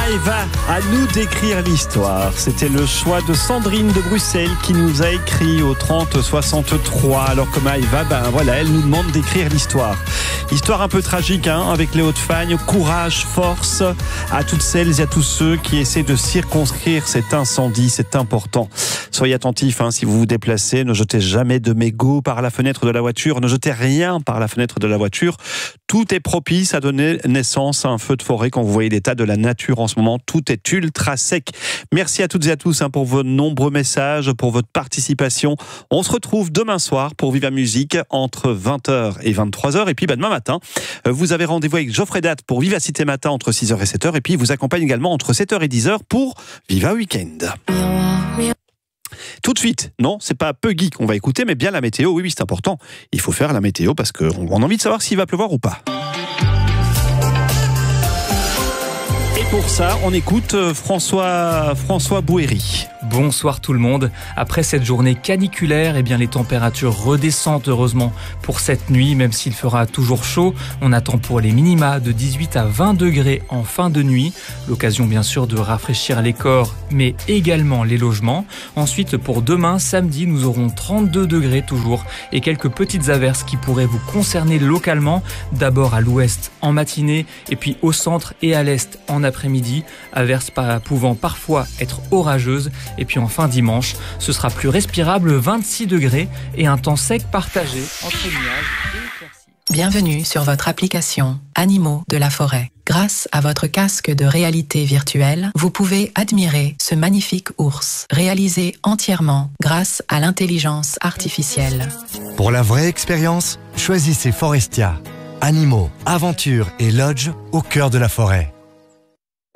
Maëva à nous d'écrire l'histoire. C'était le choix de Sandrine de Bruxelles qui nous a écrit au 30 63. Alors que Maëva, elle nous demande d'écrire l'histoire. Histoire un peu tragique, avec Léo de Fagne. Courage, force à toutes celles et à tous ceux qui essaient de circonscrire cet incendie. C'est important. Soyez attentifs si vous vous déplacez. Ne jetez jamais de mégots par la fenêtre de la voiture. Ne jetez rien par la fenêtre de la voiture. Tout est propice à donner naissance à un feu de forêt. Quand vous voyez l'état de la nature en ce moment, tout est ultra sec. Merci à toutes et à tous pour vos nombreux messages, pour votre participation. On se retrouve demain soir pour Viva Musique entre 20h et 23h. Et puis demain matin, vous avez rendez-vous avec Geoffrey Date pour Vivacité Matin entre 6h et 7h. Et puis il vous accompagne également entre 7h et 10h pour Viva Weekend. Tout de suite, non, c'est pas Puggy qu'on va écouter, mais bien la météo. Oui, c'est important. Il faut faire la météo parce qu'on a envie de savoir s'il va pleuvoir ou pas. Et pour ça, on écoute François Bouhéry. Bonsoir tout le monde. Après cette journée caniculaire, les températures redescendent heureusement pour cette nuit, même s'il fera toujours chaud. On attend pour les minima de 18 à 20 degrés en fin de nuit. L'occasion bien sûr de rafraîchir les corps, mais également les logements. Ensuite, pour demain, samedi, nous aurons 32 degrés toujours et quelques petites averses qui pourraient vous concerner localement. D'abord à l'ouest en matinée et puis au centre et à l'est en après-midi. Averses pouvant parfois être orageuses. Et puis enfin dimanche, ce sera plus respirable, 26 degrés et un temps sec partagé entre nuages et éclaircies. Bienvenue sur votre application Animaux de la forêt. Grâce à votre casque de réalité virtuelle, vous pouvez admirer ce magnifique ours, réalisé entièrement grâce à l'intelligence artificielle. Pour la vraie expérience, choisissez Forestia. Animaux, aventures et lodge au cœur de la forêt.